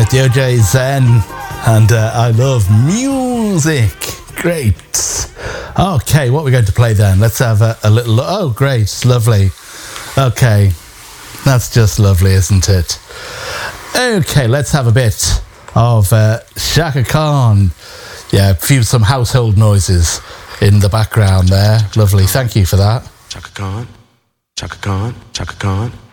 DJ Zen, and I love music. Great. Okay, what are we going to play then? Let's have a little... Oh, great. Lovely. Okay. That's just lovely, isn't it? Okay, let's have a bit of Chaka Khan. Yeah, some household noises in the background there. Lovely. Thank you for that. Chaka Khan, Chaka Khan, Chaka Khan.